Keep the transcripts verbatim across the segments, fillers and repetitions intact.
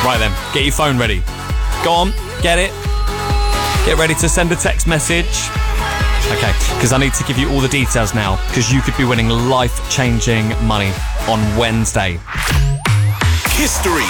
Right then, get your phone ready. Go on, get it. Get ready to send a text message. Okay, because I need to give you all the details now, because you could be winning life-changing money on Wednesday. History.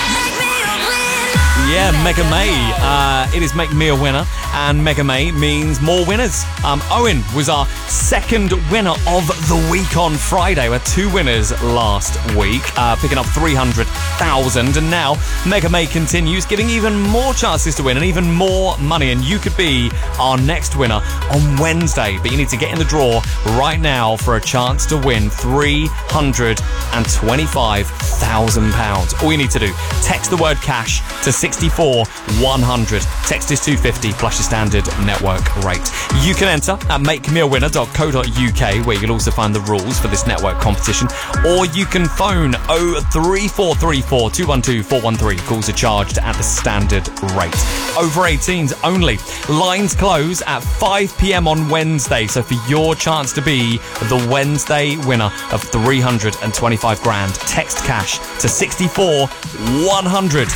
Yeah, Mega May. Uh, it is Make Me a Winner, and Mega May means more winners. Um, Owen was our second winner of the week on Friday. We had two winners last week, uh, picking up three hundred thousand, and now Mega May continues, giving even more chances to win and even more money, and you could be our next winner on Wednesday. But you need to get in the draw right now for a chance to win three hundred twenty-five thousand pounds. All you need to do, text the word cash to sixty-four one hundred. Text is two fifty plus your standard network rate. You can enter at make me a winner dot co dot uk, where you'll also find the rules for this network competition, or you can phone oh three four three four, two one two, four one three. Calls are charged at the standard rate. Over eighteens only. Lines close at five p.m. on Wednesday, so for your chance to be the Wednesday winner of three hundred twenty-five grand, text cash to sixty-four one hundred.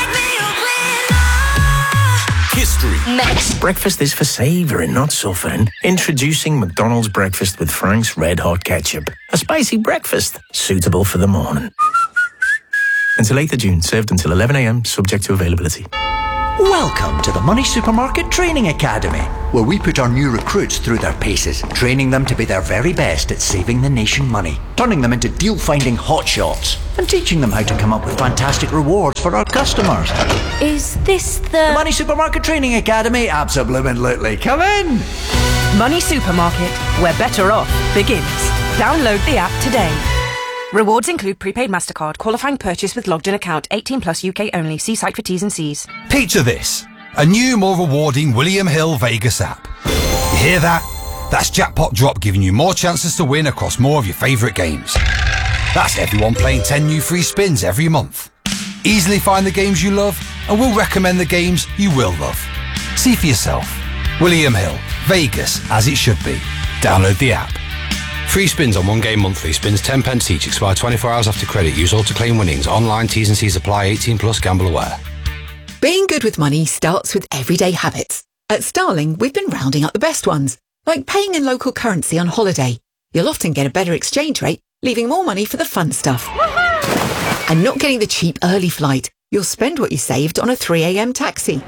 History. Next. Breakfast is for savouring, not suffering. Introducing McDonald's breakfast with Frank's Red Hot Ketchup. A spicy breakfast, suitable for the morning. Until eighth of June, served until eleven a.m, subject to availability. Welcome to the Money Supermarket Training Academy, where we put our new recruits through their paces, training them to be their very best at saving the nation money, turning them into deal-finding hotshots, and teaching them how to come up with fantastic rewards for our customers. Is this the... The Money Supermarket Training Academy? Absolutely. Come in! Money Supermarket, where better off begins. Download the app today. Rewards include prepaid MasterCard, qualifying purchase with logged-in account, eighteen plus U K only. See site for T's and C's. Picture this. A new, more rewarding William Hill Vegas app. You hear that? That's Jackpot Drop, giving you more chances to win across more of your favourite games. That's everyone playing ten new free spins every month. Easily find the games you love, and we'll recommend the games you will love. See for yourself. William Hill, Vegas, as it should be. Download the app. Free spins on one game monthly. Spins ten pence each. Expire twenty-four hours after credit. Use all to claim winnings. Online T's and C's apply. eighteen plus. Gamble aware. Being good with money starts with everyday habits. At Starling, we've been rounding up the best ones, like paying in local currency on holiday. You'll often get a better exchange rate, leaving more money for the fun stuff. And not getting the cheap early flight. You'll spend what you saved on a three a.m. taxi.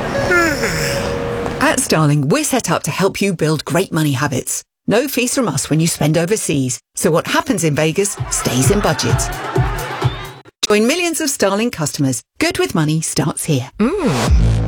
At Starling, we're set up to help you build great money habits. No fees from us when you spend overseas, so what happens in Vegas stays in budget. Join millions of Starling customers. Good with money starts here. Mmm.